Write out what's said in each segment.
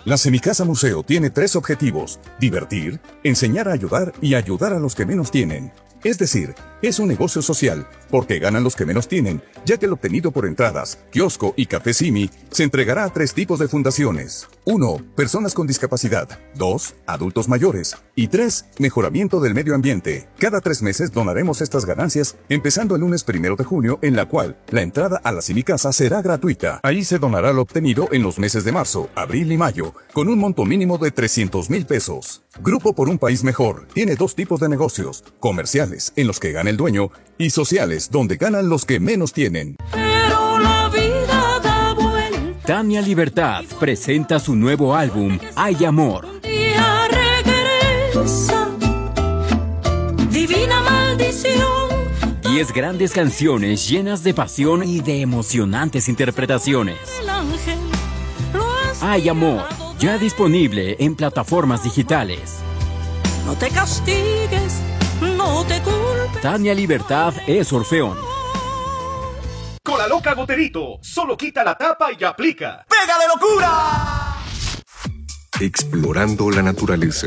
La Semicasa Museo tiene 3 objetivos: divertir, enseñar a ayudar y ayudar a los que menos tienen. Es decir, es un negocio social, porque ganan los que menos tienen, ya que el obtenido por entradas, kiosco y café Simi se entregará a 3 tipos de fundaciones. 1. Personas con discapacidad. 2. Adultos mayores. Y 3. Mejoramiento del medio ambiente. Cada 3 meses donaremos estas ganancias, empezando el lunes 1 de junio, en la cual la entrada a la Semicasa será gratuita. Ahí se donará lo obtenido en los meses de marzo, abril y mayo, con un monto mínimo de 300,000 pesos. Grupo por un País Mejor tiene 2 tipos de negocios: comerciales, en los que gana el dueño, y sociales, donde ganan los que menos tienen. Pero la vida da vuelta. Tania Libertad presenta su nuevo álbum, Hay Amor. Un día regresa, divina maldición. 10 grandes canciones llenas de pasión y de emocionantes interpretaciones. El ángel lo has Hay Amor, ya disponible en plataformas digitales. No te castigues, no te culpes. Tania Libertad es Orfeón. Cola Loca Goterito, solo quita la tapa y aplica. ¡Pega de locura! Explorando la naturaleza.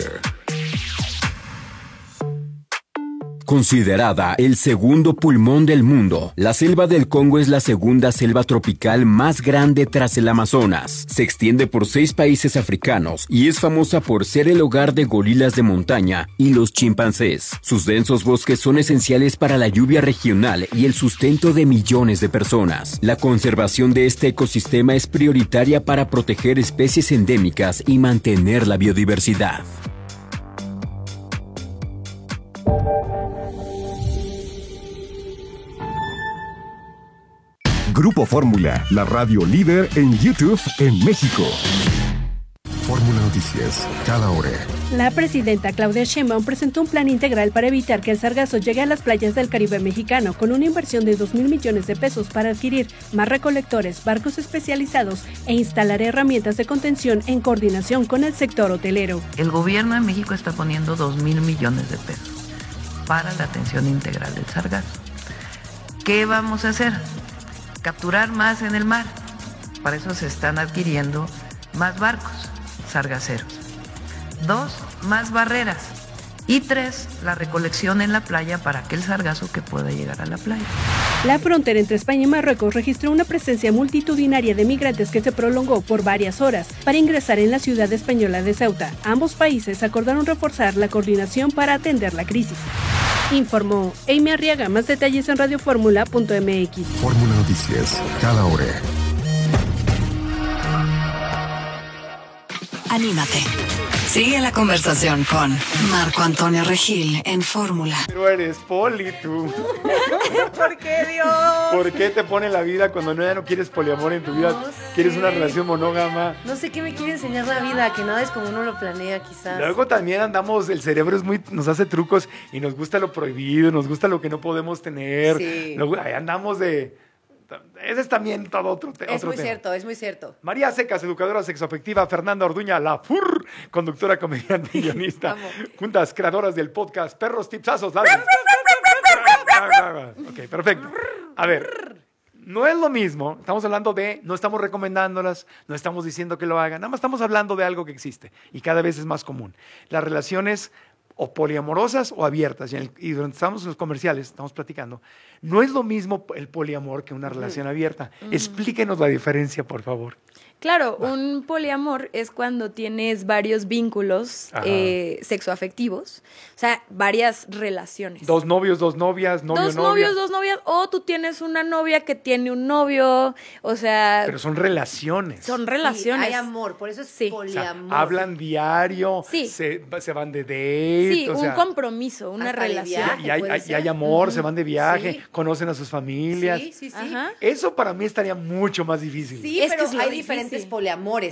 Considerada el segundo pulmón del mundo, la selva del Congo es la segunda selva tropical más grande tras el Amazonas. Se extiende por 6 países africanos y es famosa por ser el hogar de gorilas de montaña y los chimpancés. Sus densos bosques son esenciales para la lluvia regional y el sustento de millones de personas. La conservación de este ecosistema es prioritaria para proteger especies endémicas y mantener la biodiversidad. Grupo Fórmula, la radio líder en YouTube en México. Fórmula Noticias, cada hora. La presidenta Claudia Sheinbaum presentó un plan integral para evitar que el sargazo llegue a las playas del Caribe mexicano, con una inversión de 2,000 millones de pesos para adquirir más recolectores, barcos especializados e instalar herramientas de contención en coordinación con el sector hotelero. El gobierno de México está poniendo 2,000 millones de pesos para la atención integral del sargazo. ¿Qué vamos a hacer? Capturar más en el mar. Para eso se están adquiriendo más barcos sargaceros. 2, más barreras. Y 3, la recolección en la playa para aquel sargazo que pueda llegar a la playa. La frontera entre España y Marruecos registró una presencia multitudinaria de migrantes que se prolongó por varias horas para ingresar en la ciudad española de Ceuta. Ambos países acordaron reforzar la coordinación para atender la crisis. Informó Amy Arriaga. Más detalles en radioformula.mx. Fórmula Noticias, cada hora. Anímate. Sigue la conversación con Marco Antonio Regil en Fórmula. Pero eres poli, tú. ¿Por qué, Dios? ¿Por qué te pone la vida cuando ya no quieres poliamor en tu vida? No sé. ¿Quieres una relación monógama? No sé qué me quiere enseñar la vida, que nada es como uno lo planea, quizás. Luego también andamos, el cerebro nos hace trucos y nos gusta lo prohibido, nos gusta lo que no podemos tener. Sí. Luego, ahí andamos de... Ese es también todo otro tema. Es muy cierto, es muy cierto. María Secas, educadora sexoafectiva. Fernanda Orduña, la FUR, conductora, comediante y guionista. Juntas creadoras del podcast Perros Tipsazos. Ok, perfecto. A ver, no es lo mismo. Estamos hablando de, no estamos recomendándolas, no estamos diciendo que lo hagan. Nada más estamos hablando de algo que existe y cada vez es más común. Las relaciones o poliamorosas o abiertas. Y durante estamos en los comerciales, estamos platicando, no es lo mismo el poliamor que una relación abierta. Explíquenos la diferencia, por favor. Claro, un poliamor es cuando tienes varios vínculos sexoafectivos, o sea, varias relaciones. 2 novios, 2 novias, novio, dos novia. novios, 2 novias, o tú tienes una novia que tiene un novio, o sea... Pero son relaciones. Son relaciones. Sí, hay amor, por eso es poliamor. O sea, hablan diario, sí. se van de date. Sí, o un compromiso, una relación. Y hay amor, se van de viaje, conocen a sus familias. Sí. Ajá. Eso para mí estaría mucho más difícil. Sí, es pero que es lo hay difícil. diferentes poliamores.